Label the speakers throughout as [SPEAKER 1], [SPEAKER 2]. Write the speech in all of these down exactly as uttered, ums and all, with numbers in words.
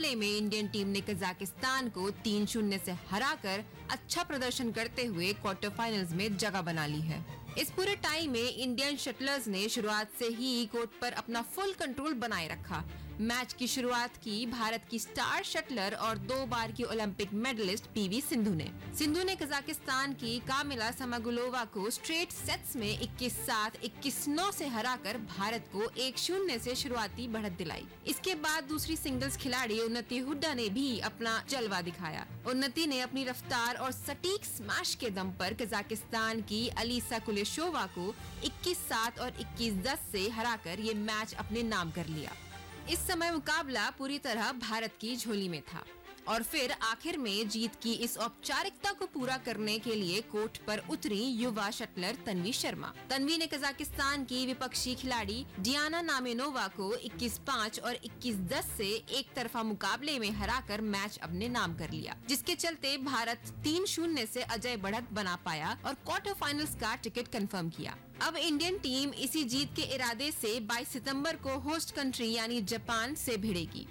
[SPEAKER 1] मुकाबले में Indian team ने कजाकिस्तान को तीन शून्य से हराकर अच्छा प्रदर्शन करते हुए क्वार्टर फाइनल्स में जगह बना ली है। इस पूरे टाइम में इंडियन शटलर्स ने शुरुआत से ही कोर्ट पर अपना फुल कंट्रोल बनाए रखा। मैच की शुरुआत की भारत की स्टार शटलर और दो बार की ओलंपिक मेडलिस्ट पीवी सिंधु ने सिंधु ने कजाकिस्तान की कामिला समागुलोवा को स्ट्रेट सेट्स में इक्कीस सात, इक्कीस नौ से हराकर भारत को एक शून्य से शुरुआती बढ़त दिलाई। इसके बाद दूसरी सिंगल्स खिलाड़ी उन्नति हुड्डा ने भी अपना जलवा दिखाया। उन्नति ने अपनी रफ्तार और सटीक स्मैश के दम पर कजाकिस्तान की अलीसा कुलेशोवा को इक्कीस सात और इक्कीस दस से हराकर ये मैच अपने नाम कर लिया। इस समय मुकाबला पूरी तरह भारत की झोली में था और फिर आखिर में जीत की इस औपचारिकता को पूरा करने के लिए कोर्ट पर उतरी युवा शटलर तन्वी शर्मा। तन्वी ने कजाकिस्तान की विपक्षी खिलाड़ी डियाना नामेनोवा को इक्कीस पाँच और इक्कीस दस से एक तरफा मुकाबले में हराकर मैच अपने नाम कर लिया, जिसके चलते भारत तीन शून्य से अजय बढ़त बना पाया और क्वार्टर फाइनल्स का टिकट कंफर्म किया। अब इंडियन टीम इसी जीत के इरादे से बाईस सितंबर को होस्ट कंट्री यानी जापान से भिड़ेगी।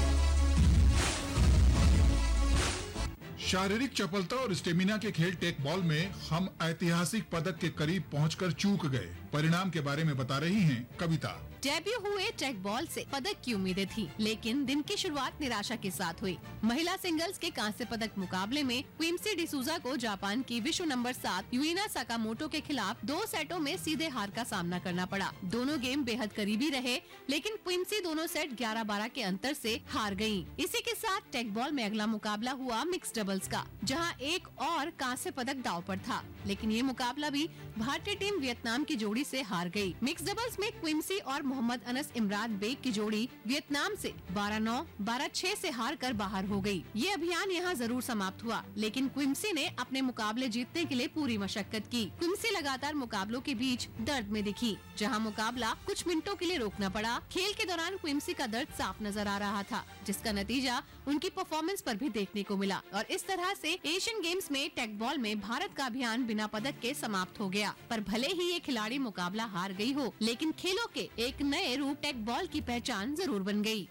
[SPEAKER 2] शारीरिक चपलता और स्टेमिना के खेल टेक बॉल में हम ऐतिहासिक पदक के करीब पहुंचकर चूक गए। परिणाम के बारे में बता रही हैं कविता।
[SPEAKER 3] डेब्यू हुए टेक बॉल से पदक की उम्मीदें थी, लेकिन दिन की शुरुआत निराशा के साथ हुई। महिला सिंगल्स के कांस्य पदक मुकाबले में क्विम्सी डिसूजा को जापान की विश्व नंबर सात यूइना साकामोटो के खिलाफ दो सेटों में सीधे हार का सामना करना पड़ा। दोनों गेम बेहद करीबी रहे, लेकिन क्विम्सी दोनों सेट ग्यारह बारह के अंतर से हार गयी। इसी के साथ टेक बॉल में अगला मुकाबला हुआ मिक्स डबल्स का, जहाँ एक और कांस्य पदक दांव पर था, लेकिन ये मुकाबला भी भारतीय टीम वियतनाम की जोड़ी से हार गई। मिक्स डबल्स में क्विम्सी और मोहम्मद अनस इमरान बेग की जोड़ी वियतनाम से बारह नौ, बारह छह से हार कर बाहर हो गई। ये अभियान यहाँ जरूर समाप्त हुआ, लेकिन क्विम्सी ने अपने मुकाबले जीतने के लिए पूरी मशक्कत की। क्विम्सी लगातार मुकाबलों के बीच दर्द में दिखी, जहाँ मुकाबला कुछ मिनटों के लिए रोकना पड़ा। खेल के दौरान क्विम्सी का दर्द साफ नजर आ रहा था, जिसका नतीजा उनकी परफॉर्मेंस पर भी देखने को मिला और इस तरह से एशियन गेम्स में टेक बॉल में भारत का अभियान बिना पदक के समाप्त हो गया। पर भले ही ये खिलाड़ी मुकाबला हार गई हो, लेकिन खेलों के एक नए रूप टेक बॉल की पहचान जरूर बन गई।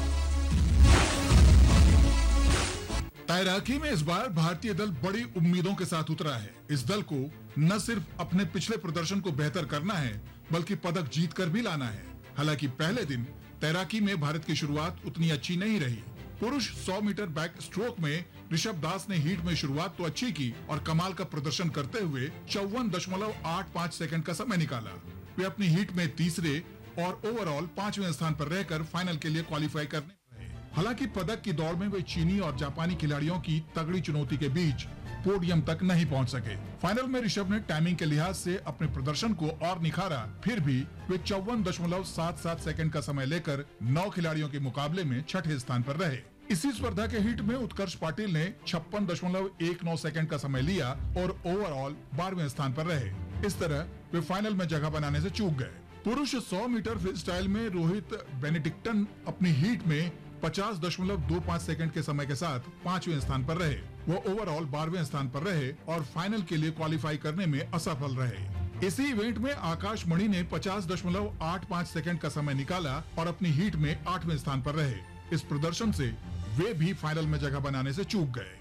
[SPEAKER 2] तैराकी में इस बार भारतीय दल बड़ी उम्मीदों के साथ उतरा है। इस दल को न सिर्फ अपने पिछले प्रदर्शन को बेहतर करना है, बल्कि पदक जीत कर भी लाना है। हालांकि पहले दिन तैराकी में भारत की शुरुआत उतनी अच्छी नहीं रही। पुरुष सौ मीटर बैक स्ट्रोक में ऋषभ दास ने हीट में शुरुआत तो अच्छी की और कमाल का प्रदर्शन करते हुए चौवन दशमलव आठ पाँच सेकंड का समय निकाला। वे अपनी हीट में तीसरे और ओवरऑल पांचवें स्थान पर रहकर फाइनल के लिए क्वालिफाई करने रहे। हालांकि पदक की दौड़ में वे चीनी और जापानी खिलाड़ियों की तगड़ी चुनौती के बीच पोडियम तक नहीं पहुंच सके। फाइनल में ऋषभ ने टाइमिंग के लिहाज से अपने प्रदर्शन को और निखारा, फिर भी वे चौवन दशमलव सात सात सेकंड का समय लेकर नौ खिलाड़ियों के मुकाबले में छठे स्थान पर रहे। इसी स्पर्धा के हीट में उत्कर्ष पाटिल ने छप्पन दशमलव एक नौ सेकंड का समय लिया और ओवरऑल बारहवें स्थान पर रहे। इस तरह वे फाइनल में जगह बनाने से चूक गए। पुरुष सौ मीटर फ्री स्टाइल में रोहित बेनेडिक्टन अपनी हीट में पचास दशमलव दो पाँच सेकंड के समय के साथ पांचवें स्थान पर रहे। वो ओवरऑल बारहवें स्थान पर रहे और फाइनल के लिए क्वालिफाई करने में असफल रहे। इसी इवेंट में आकाश मणि ने पचास दशमलव आठ पाँच सेकंड का समय निकाला और अपनी हीट में आठवें स्थान पर रहे। इस प्रदर्शन से वे भी फाइनल में जगह बनाने से चूक गए।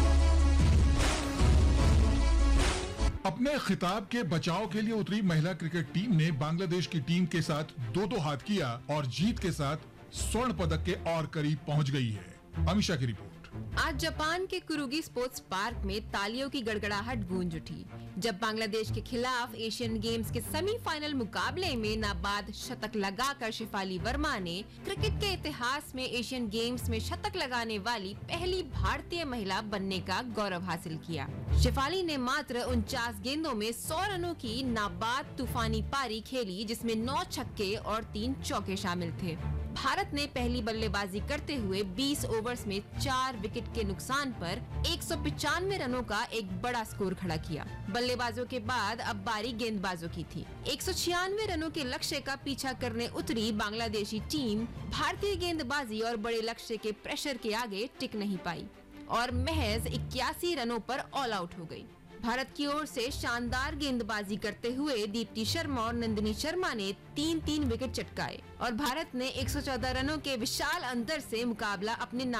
[SPEAKER 2] अपने खिताब के बचाव के लिए उतरी महिला क्रिकेट टीम ने बांग्लादेश की टीम के साथ दो दो हाथ किया और जीत के साथ स्वर्ण पदक के और करीब पहुंच गई है। अमीषा की रिपोर्ट।
[SPEAKER 1] आज जापान के कुरुगी स्पोर्ट्स पार्क में तालियों की गड़गड़ाहट गूंज उठी जब बांग्लादेश के खिलाफ एशियन गेम्स के सेमीफाइनल मुकाबले में नाबाद शतक लगाकर शेफाली वर्मा ने क्रिकेट के इतिहास में एशियन गेम्स में शतक लगाने वाली पहली भारतीय महिला बनने का गौरव हासिल किया। शेफाली ने मात्र उनचास गेंदों में सौ रनों की नाबाद तूफानी पारी खेली, जिसमें नौ छक्के और तीन चौके शामिल थे। भारत ने पहली बल्लेबाजी करते हुए बीस ओवर्स में चार विकेट के नुकसान पर एक सौ पचानवे रनों का एक बड़ा स्कोर खड़ा किया। बल्लेबाजों के बाद अब बारी गेंदबाजों की थी। एक सौ छियानवे रनों के लक्ष्य का पीछा करने उतरी बांग्लादेशी टीम भारतीय गेंदबाजी और बड़े लक्ष्य के प्रेशर के आगे टिक नहीं पाई और महज इक्यासी रनों पर ऑल आउट हो गई। भारत की ओर से शानदार गेंदबाजी करते हुए दीप्ति शर्मा और नंदिनी शर्मा ने तीन तीन विकेट चटकाए और भारत ने एक सौ चौदह रनों के विशाल अंतर से मुकाबला अपने